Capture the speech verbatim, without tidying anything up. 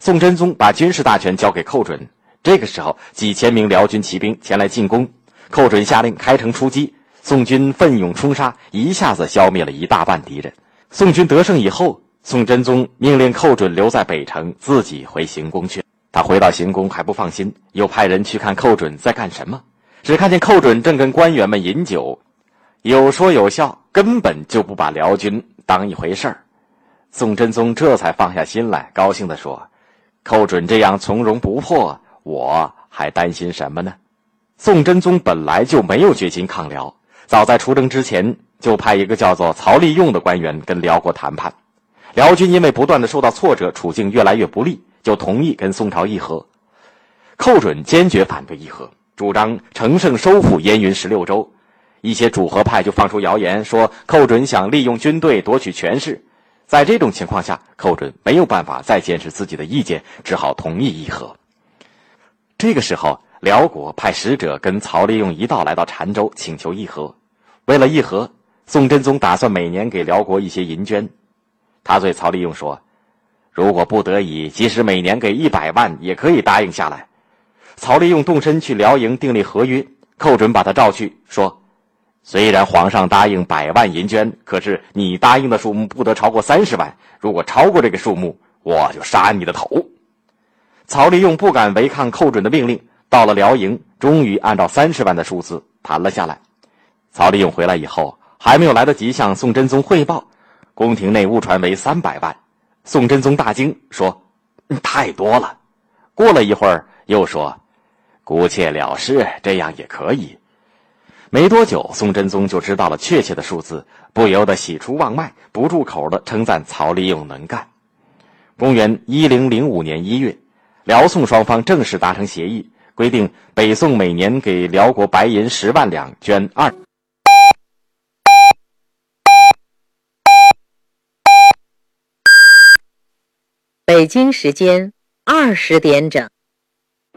宋真宗把军事大权交给寇准。这个时候，几千名辽军骑兵前来进攻，寇准下令开城出击，宋军奋勇冲杀，一下子消灭了一大半敌人。宋军得胜以后，宋真宗命令寇准留在北城，自己回行宫去。他回到行宫还不放心，又派人去看寇准在干什么，只看见寇准正跟官员们饮酒，有说有笑，根本就不把辽军当一回事儿。宋真宗这才放下心来，高兴地说：寇准这样从容不迫，我还担心什么呢？宋真宗本来就没有决心抗辽，早在出征之前就派一个叫做曹利用的官员跟辽国谈判。辽军因为不断的受到挫折，处境越来越不利，就同意跟宋朝议和。寇准坚决反对议和，主张乘胜收复燕云十六州。一些主和派就放出谣言，说寇准想利用军队夺取权势。在这种情况下，寇准没有办法再坚持自己的意见，只好同意议和。这个时候，辽国派使者跟曹利用一道来到澶州，请求议和。为了议和，宋真宗打算每年给辽国一些银绢。他对曹利用说：如果不得已，即使每年给一百万也可以答应下来。曹利用动身去辽营订立合约，寇准把他召去，说：虽然皇上答应百万银绢，可是你答应的数目不得超过三十万，如果超过这个数目，我就杀你的头。曹利用不敢违抗寇准的命令，到了辽营，终于按照三十万的数字谈了下来。曹利用回来以后，还没有来得及向宋真宗汇报，宫廷内误传为三百万。宋真宗大惊，说：太多了。过了一会儿，又说：姑且了事，这样也可以。没多久，宋真宗就知道了确切的数字，不由得喜出望外，不住口地称赞曹利用能干。公元一零零五年一月，辽宋双方正式达成协议，规定北宋每年给辽国白银十万两，绢二。 北京时间二十点整。